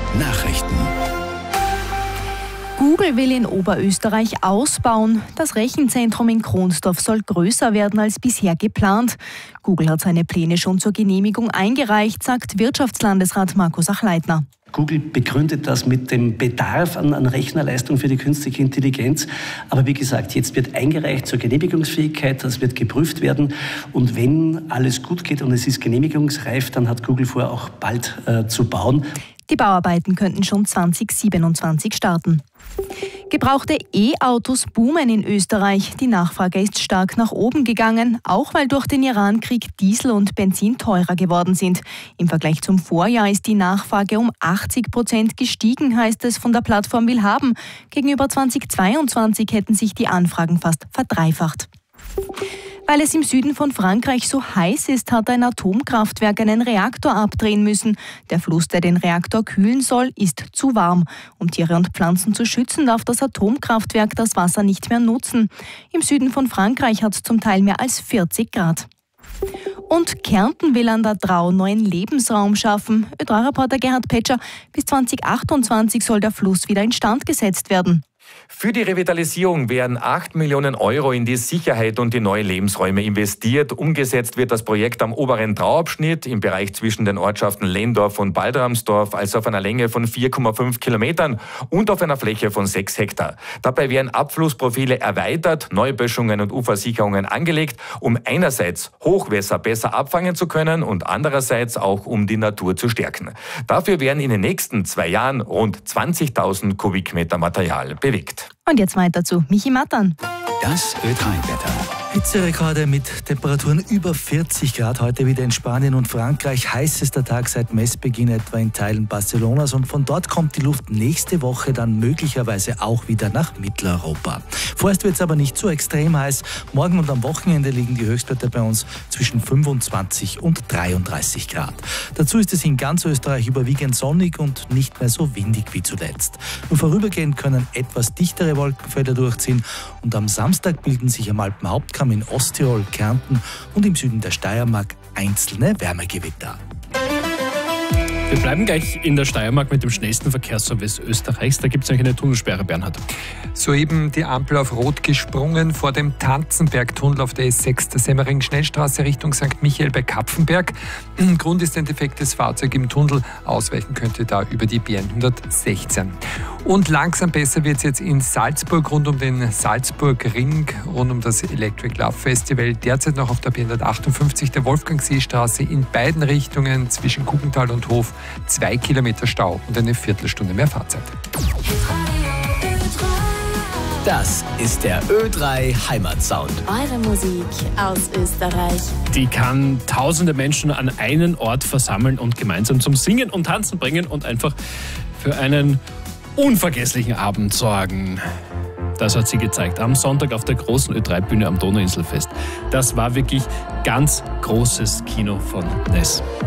Nachrichten. Google will in Oberösterreich ausbauen. Das Rechenzentrum in Kronsdorf soll größer werden als bisher geplant. Google hat seine Pläne schon zur Genehmigung eingereicht, sagt Wirtschaftslandesrat Markus Achleitner. Google begründet das mit dem Bedarf an Rechnerleistung für die künstliche Intelligenz. Aber wie gesagt, jetzt wird eingereicht zur Genehmigungsfähigkeit, das wird geprüft werden. Und wenn alles gut geht und es ist genehmigungsreif, dann hat Google vor, auch bald zu bauen. Die Bauarbeiten könnten schon 2027 starten. Gebrauchte E-Autos boomen in Österreich. Die Nachfrage ist stark nach oben gegangen, auch weil durch den Irankrieg Diesel und Benzin teurer geworden sind. Im Vergleich zum Vorjahr ist die Nachfrage um 80% gestiegen, heißt es von der Plattform Willhaben. Gegenüber 2022 hätten sich die Anfragen fast verdreifacht. Weil es im Süden von Frankreich so heiß ist, hat ein Atomkraftwerk einen Reaktor abdrehen müssen. Der Fluss, der den Reaktor kühlen soll, ist zu warm. Um Tiere und Pflanzen zu schützen, darf das Atomkraftwerk das Wasser nicht mehr nutzen. Im Süden von Frankreich hat es zum Teil mehr als 40 Grad. Und Kärnten will an der Drau neuen Lebensraum schaffen. Ö3-Reporter Gerhard Petscher, bis 2028 soll der Fluss wieder instand gesetzt werden. Für die Revitalisierung werden 8 Millionen Euro in die Sicherheit und die neuen Lebensräume investiert. Umgesetzt wird das Projekt am oberen Drauabschnitt im Bereich zwischen den Ortschaften Lehndorf und Balderamsdorf, also auf einer Länge von 4,5 Kilometern und auf einer Fläche von 6 Hektar. Dabei werden Abflussprofile erweitert, Neuböschungen und Ufersicherungen angelegt, um einerseits Hochwässer besser abfangen zu können und andererseits auch um die Natur zu stärken. Dafür werden in den nächsten 2 Jahren rund 20.000 Kubikmeter Material bewegt. Und jetzt weiter zu Michi Mattern. Das Ö3-Wetter. Hitzerekorde mit Temperaturen über 40 Grad heute wieder in Spanien und Frankreich. Heißester Tag seit Messbeginn etwa in Teilen Barcelonas. Und von dort kommt die Luft nächste Woche dann möglicherweise auch wieder nach Mitteleuropa. Vorerst wird es aber nicht so extrem heiß. Morgen und am Wochenende liegen die Höchstwerte bei uns zwischen 25 und 33 Grad. Dazu ist es in ganz Österreich überwiegend sonnig und nicht mehr so windig wie zuletzt. Nur vorübergehend können etwas dichtere Wolkenfelder durchziehen. Und am Samstag bilden sich am Alpenhauptkamm in Osttirol, Kärnten und im Süden der Steiermark einzelne Wärmegewitter. Wir bleiben gleich in der Steiermark mit dem schnellsten Verkehrsservice Österreichs. Da gibt es eine Tunnelsperre, Bernhard. Soeben die Ampel auf Rot gesprungen vor dem Tanzenberg-Tunnel auf der S6 der Semmering-Schnellstraße Richtung St. Michael bei Kapfenberg. Grund ist ein defektes Fahrzeug im Tunnel. Ausweichen könnte da über die B116. Und langsam besser wird es jetzt in Salzburg rund um den Salzburg-Ring, rund um das Electric Love Festival. Derzeit noch auf der B158 der Wolfgangsee-Straße in beiden Richtungen zwischen Kugenthal und Hof 2 Kilometer Stau und eine Viertelstunde mehr Fahrzeit. Das ist der Ö3 Heimatsound. Eure Musik aus Österreich. Die kann tausende Menschen an einen Ort versammeln und gemeinsam zum Singen und Tanzen bringen und einfach für einen unvergesslichen Abend sorgen. Das hat sie gezeigt am Sonntag auf der großen Ö3-Bühne am Donauinselfest. Das war wirklich ganz großes Kino von Ness.